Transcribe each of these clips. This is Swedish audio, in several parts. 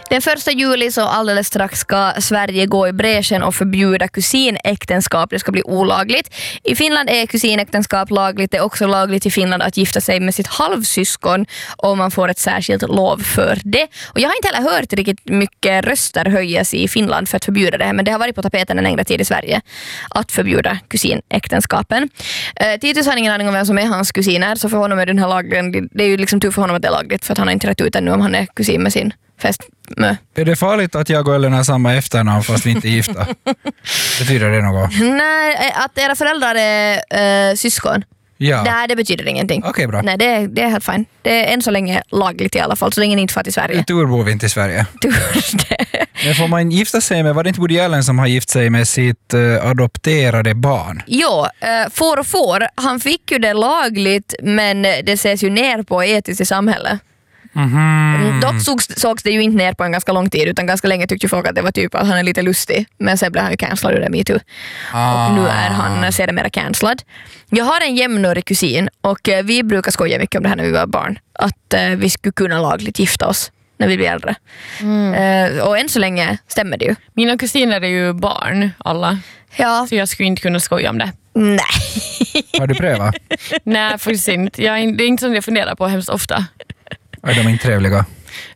Den 1 juli så alldeles strax ska Sverige gå i bräschen och förbjuda kusinäktenskap. Det ska bli olagligt. I Finland är kusinäktenskap lagligt. Det är också lagligt i Finland att gifta sig med sitt halvsyskon om man får ett särskilt lov för det. Och jag har inte heller hört riktigt mycket röster höjas i Finland för att förbjuda det här, men det har varit på tapeten en längre tid i Sverige att förbjuda kusinäktenskapen. Titus har ingen aning om vem som är hans kusiner, så för honom är den här lagen, det är ju liksom tur för honom att det är lagligt, för att han har inte rätt ut ännu om han är kusin med sin fästmö. Är det farligt att jag och Ellen har samma efternamn fast vi inte är gifta? Betyder det något? Nej, att era föräldrar är syskon. Ja. Nej, det betyder ingenting. Okej, bra. Nej, det är helt fint. Det är än så länge lagligt i alla fall, så länge ni inte fått i Sverige. Tur bor vi inte i Sverige. Men får man gifta sig med, var det inte Woody Allen som har gift sig med sitt adopterade barn? Jo, får. Han fick ju det lagligt, men det ses ju ner på etiskt i samhället. Dock sågs det ju inte ner på en ganska lång tid, utan ganska länge tyckte folk att det var typ att han är lite lustig, men sen blev han ju cancellad ur det MeToo. Och nu är han sedermera cancellad. Jag har en jämnårig kusin och vi brukar skoja mycket om det här när vi var barn, att vi skulle kunna lagligt gifta oss när vi blir äldre. Och än så länge stämmer det ju. Mina kusiner är ju barn alla. Ja. Så jag skulle inte kunna skoja om det. Nej. Har du prövat? Nej, faktiskt inte. Det är inte som jag funderar på hemskt ofta. Är de inte trevliga?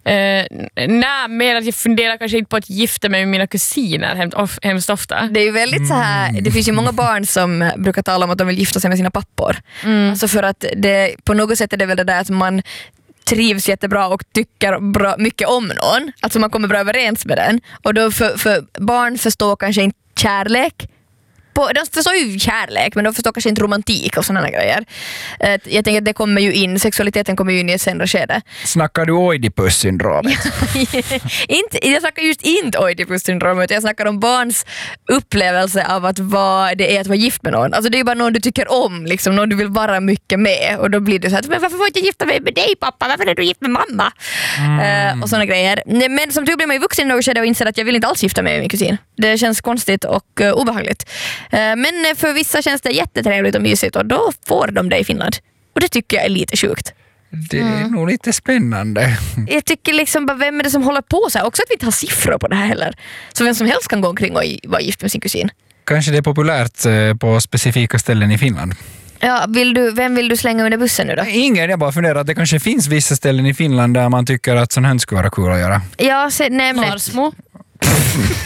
Nej, mer att jag funderar kanske inte på att gifta mig med mina kusiner hemskt ofta. Det är ju väldigt så här, det finns ju många barn som brukar tala om att de vill gifta sig med sina pappor. Alltså för att det, på något sätt är det väl det där att man trivs jättebra och tycker bra, mycket om någon. Alltså man kommer bra överens med den. Och då för barn förstår kanske inte kärlek. De förstår ju kärlek, men de förstår kanske inte romantik och sådana grejer. Jag tänker att det kommer ju in, sexualiteten kommer ju in i ett senare skede. Snackar du Oidipus-syndromet? Jag snackar just inte Oidipus-syndromet. Jag snackar om barns upplevelse av att vad det är att vara gift med någon. Alltså det är ju bara någon du tycker om, liksom, någon du vill vara mycket med. Och då blir det så här, men varför får jag inte gifta mig med dig, pappa? Varför är du gift med mamma? Och sådana grejer. Men som tur blir man ju vuxen i något skede och inser att jag vill inte alls gifta mig med min kusin. Det känns konstigt och obehagligt. Men för vissa känns det jättetrevligt och mysigt, och då får de det i Finland. Och det tycker jag är lite sjukt. Det är nog lite spännande. Jag tycker liksom bara, vem är det som håller på så här? Också att vi inte har siffror på det här heller. Så vem som helst kan gå omkring och vara gift med sin kusin. Kanske det är populärt på specifika ställen i Finland. Ja, vem vill du slänga under bussen nu då? Ingen, jag bara funderar att det kanske finns vissa ställen i Finland där man tycker att sån här skulle vara kul att göra. Ja, nämn Narsmo.